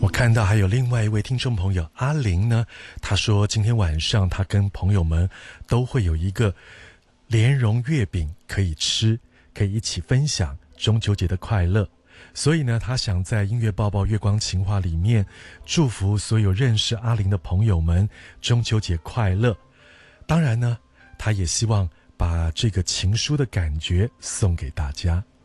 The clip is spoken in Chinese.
我看到还有另外一位听众朋友阿玲呢，她说今天晚上她跟朋友们都会有一个莲蓉月饼可以吃，可以一起分享中秋节的快乐。所以呢，她想在音乐报报月光情话里面祝福所有认识阿玲的朋友们中秋节快乐。当然呢，她也希望把这个情书的感觉送给大家。